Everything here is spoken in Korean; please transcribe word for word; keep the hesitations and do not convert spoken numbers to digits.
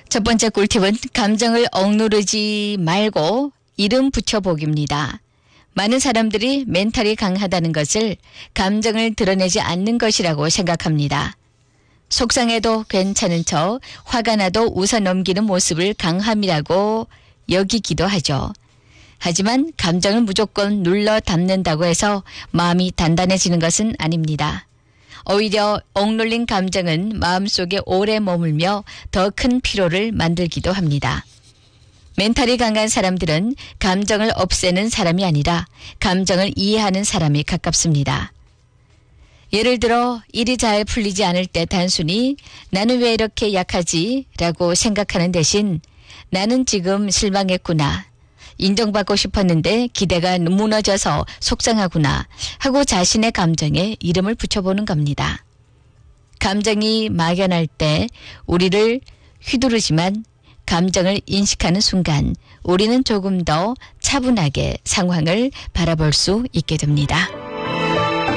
첫 번째 꿀팁은 감정을 억누르지 말고 이름 붙여보기입니다. 많은 사람들이 멘탈이 강하다는 것을 감정을 드러내지 않는 것이라고 생각합니다. 속상해도 괜찮은 척, 화가 나도 웃어 넘기는 모습을 강함이라고 여기기도 하죠. 하지만 감정을 무조건 눌러 담는다고 해서 마음이 단단해지는 것은 아닙니다. 오히려 억눌린 감정은 마음속에 오래 머물며 더 큰 피로를 만들기도 합니다. 멘탈이 강한 사람들은 감정을 없애는 사람이 아니라 감정을 이해하는 사람이 가깝습니다. 예를 들어 일이 잘 풀리지 않을 때 단순히 나는 왜 이렇게 약하지? 라고 생각하는 대신 나는 지금 실망했구나. 인정받고 싶었는데 기대가 무너져서 속상하구나 하고 자신의 감정에 이름을 붙여보는 겁니다. 감정이 막연할 때 우리를 휘두르지만 감정을 인식하는 순간 우리는 조금 더 차분하게 상황을 바라볼 수 있게 됩니다.